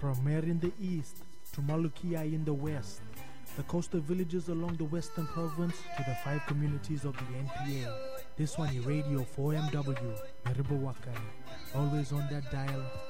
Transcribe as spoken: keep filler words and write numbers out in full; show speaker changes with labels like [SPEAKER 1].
[SPEAKER 1] From Mer in the east to Malukia in the west, the coastal villages along the western province to the five communities of the N P A. This one is Radio four M W, Meribawakani. Always on that dial,